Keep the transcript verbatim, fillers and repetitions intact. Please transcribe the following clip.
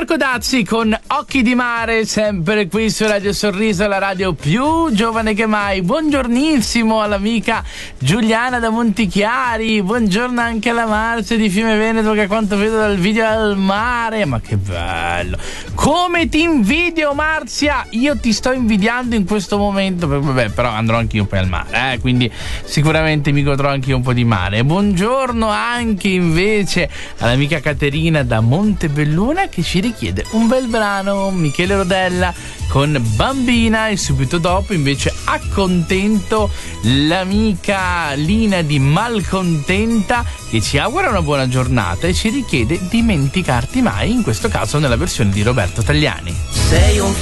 Codazzi con Occhi di Mare, sempre qui su Radio Sorriso, la radio più giovane che mai. Buongiornissimo all'amica Giuliana da Montichiari, buongiorno anche alla Marzia di Fiume Veneto, che a quanto vedo dal video è al mare. Ma che bello, come ti invidio Marzia, io ti sto invidiando in questo momento. Vabbè, però andrò anch'io poi al mare, eh? Quindi sicuramente mi godrò anche io un po' di mare. Buongiorno anche invece all'amica Caterina da Montebelluna, che ci richiede un bel brano, Michele Rodella con Bambina, e subito dopo invece Accontento, l'amica Lina di Malcontenta, che ci augura una buona giornata e ci richiede Dimenticarti mai, in questo caso nella versione di Roberto Tagliani. Sei un